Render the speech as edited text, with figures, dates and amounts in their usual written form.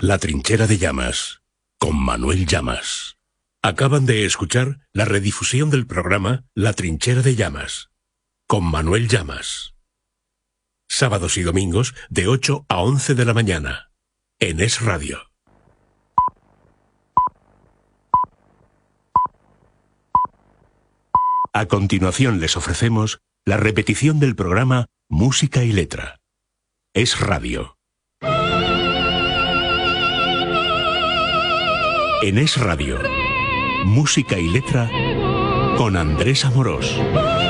La trinchera de Llamas, con Manuel Llamas. Acaban de escuchar la redifusión del programa La trinchera de Llamas, con Manuel Llamas. Sábados y domingos de 8 a 11 de la mañana, en Es Radio. A continuación les ofrecemos la repetición del programa Música y Letra. Es Radio. En Es Radio, Música y Letra con Andrés Amorós.